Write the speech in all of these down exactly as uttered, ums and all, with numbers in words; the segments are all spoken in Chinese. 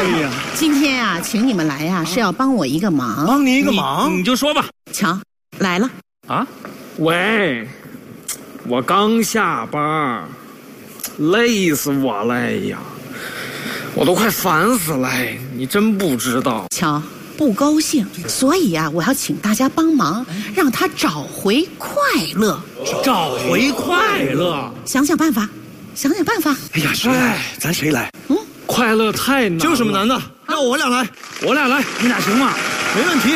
哎呀， 今天呀、啊，请你们来呀、啊，是要帮我一个忙。 帮你一个忙， 你, 你就说吧。 瞧，来了。 啊，喂，我刚下班，累死我了呀，我都快烦死了，你真不知道。 瞧，不高兴，所以呀、啊，我要请大家帮忙，让他找回快乐。 找回快乐， 想想办法，想想办法。 哎呀，谁来？咱谁来？ 嗯， 快乐太难了。 这有什么难的？让我俩来， 我俩来，你俩行吗？ 没问题。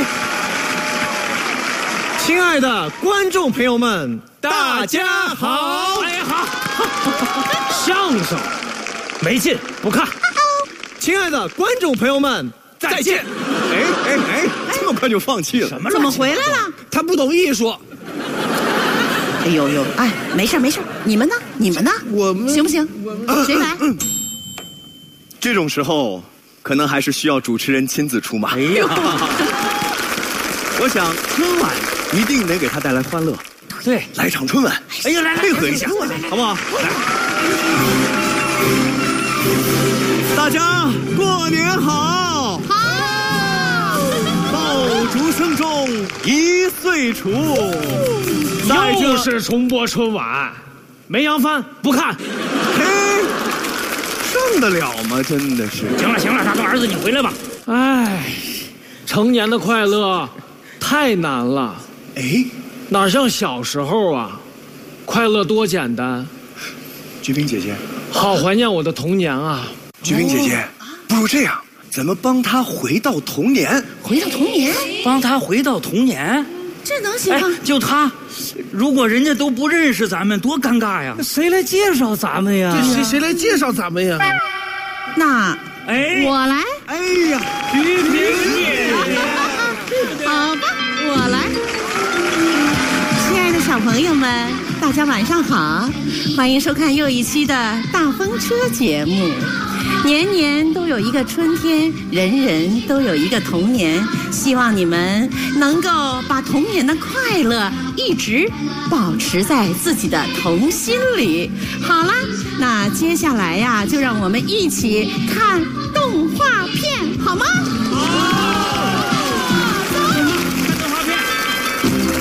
亲爱的观众朋友们，大家好！ 哎呀好，相声没劲，不看。 亲爱的观众朋友们，再见！哎哎哎，这么快就放弃了？ 什么？ 怎么回来了？ 他不懂艺术。 哎呦呦，哎，没事没事，你们呢？你们呢？ 我们行不行？谁来？ 这种时候，可能还是需要主持人亲自出马。 哎呀， 我想春晚一定能给他带来欢乐。 对， 来场春晚。 哎呀，来来， 配合一下，好不好？来，大家过年好！ 好， 爆竹声中一岁除。 又是重播春晚，梅阳帆不看。 嘿，上得了吗？真的是。 行了行了，大哥儿子你回来吧。哎，成年的快乐太难了。 哎， 哪像小时候啊，快乐多简单。 菊萍姐姐， 好怀念我的童年啊。 菊萍姐姐，不如这样，咱们帮她回到童年。 回到童年， 帮他回到童年， 这能行哎吗？， 就他，如果人家都不认识咱们，多尴尬呀！ 谁来介绍咱们呀？ 谁谁来介绍咱们呀？ 那哎， 我来。 哎呀， 菊萍姐姐， 好吧，我来。亲爱的小朋友们，大家晚上好，欢迎收看又一期的大风车节目。年年都有一个春天，人人都有一个童年。希望你们能够把童年的快乐一直保持在自己的童心里。好啦，那接下来呀，就让我们一起看动画片，好吗？好。